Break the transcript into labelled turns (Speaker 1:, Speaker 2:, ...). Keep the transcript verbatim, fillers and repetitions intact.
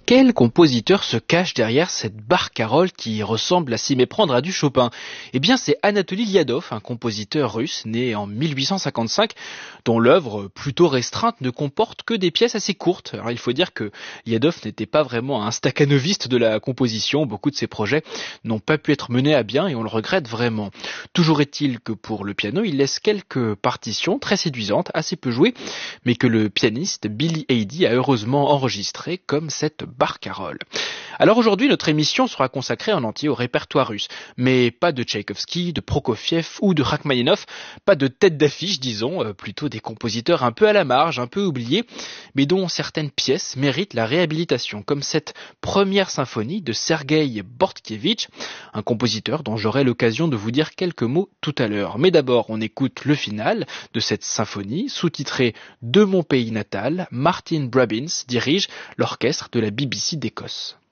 Speaker 1: Quel compositeur se cache derrière cette barcarolle qui ressemble à s'y méprendre à du Chopin? Eh bien, c'est Anatoly Liadov, un compositeur russe né en mille huit cent cinquante-cinq, dont l'œuvre, plutôt restreinte, ne comporte que des pièces assez courtes. Alors, il faut dire que Liadov n'était pas vraiment un stakhanoviste de la composition. Beaucoup de ses projets n'ont pas pu être menés à bien et on le regrette vraiment. Toujours est-il que pour le piano, il laisse quelques partitions très séduisantes, assez peu jouées, mais que le pianiste Billy Eide a heureusement enregistrées, comme cette barcarolle. Alors aujourd'hui, notre émission sera consacrée en entier au répertoire russe, mais pas de Tchaïkovski, de Prokofiev ou de Rachmaninoff, pas de tête d'affiche, disons, euh, plutôt des compositeurs un peu à la marge, un peu oubliés, mais dont certaines pièces méritent la réhabilitation, comme cette première symphonie de Sergueï Bortkievitch, un compositeur dont j'aurai l'occasion de vous dire quelques mots tout à l'heure. Mais d'abord, on écoute le final de cette symphonie, sous-titrée De mon pays natal. Martin Brabbins dirige l'orchestre de la B B C d'Écosse.